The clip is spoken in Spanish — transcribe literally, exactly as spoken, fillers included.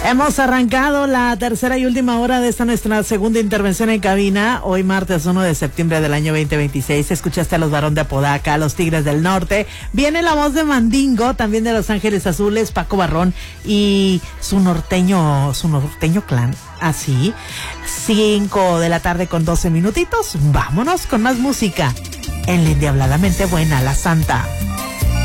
Hemos arrancado la tercera y última hora de esta nuestra segunda intervención en cabina. Hoy martes uno de septiembre del año veinte veintiséis. Escuchaste a los Barón de Apodaca, a los Tigres del Norte. Viene la voz de Mandingo, también de Los Ángeles Azules, Paco Barrón y su norteño, su norteño clan. Así, cinco de la tarde con doce minutitos. Vámonos con más música en la endiabladamente buena, La Santa.